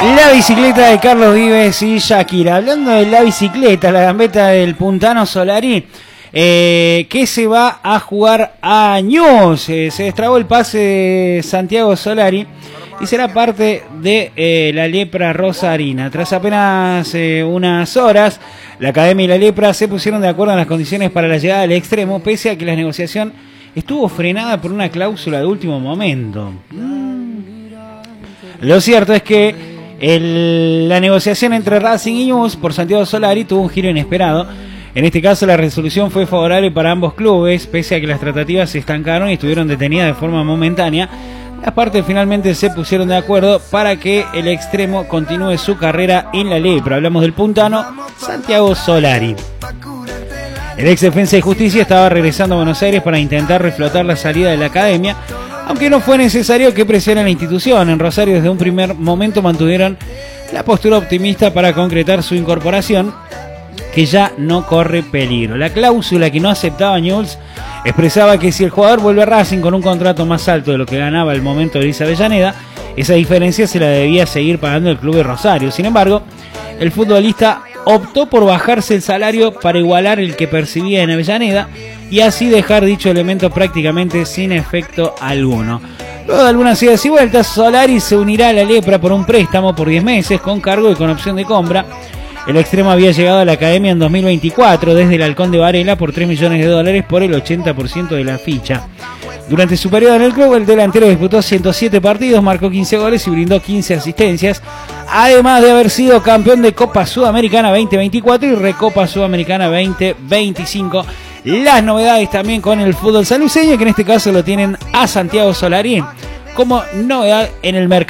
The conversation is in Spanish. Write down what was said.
La bicicleta de Carlos Vives y Shakira. Hablando de la bicicleta, la gambeta del puntano Solari, que se va a jugar a News. Se destrabó el pase de Santiago Solari y será parte de la Lepra Rosarina. Tras apenas unas horas, la Academia y la Lepra se pusieron de acuerdo en las condiciones para la llegada del extremo, pese a que la negociación estuvo frenada por una cláusula de último momento. Lo cierto es que la negociación entre Racing y News por Santiago Solari tuvo un giro inesperado. En este caso la resolución fue favorable para ambos clubes, pese a que las tratativas se estancaron y estuvieron detenidas de forma momentánea. Las partes finalmente se pusieron de acuerdo para que el extremo continúe su carrera en la Lepra. Hablamos del puntano Santiago Solari. El ex Defensa de Justicia estaba regresando a Buenos Aires para intentar reflotar la salida de la academia, aunque no fue necesario que presione la institución. En Rosario desde un primer momento mantuvieron la postura optimista para concretar su incorporación, que ya no corre peligro. La cláusula que no aceptaba Newell's expresaba que si el jugador vuelve a Racing con un contrato más alto de lo que ganaba al momento de Luis Avellaneda, esa diferencia se la debía seguir pagando el club de Rosario. Sin embargo, el futbolista optó por bajarse el salario para igualar el que percibía en Avellaneda y así dejar dicho elemento prácticamente sin efecto alguno. Luego de algunas idas y vueltas, Solari se unirá a la Lepra por un préstamo por 10 meses con cargo y con opción de compra. El extremo había llegado a la academia en 2024 desde el Halcón de Varela por $3 millones por el 80% de la ficha. Durante su periodo en el club, el delantero disputó 107 partidos, marcó 15 goles y brindó 15 asistencias, además de haber sido campeón de Copa Sudamericana 2024 y Recopa Sudamericana 2025. Las novedades también con el fútbol sanluiseño, que en este caso lo tienen a Santiago Solari como novedad en el mercado.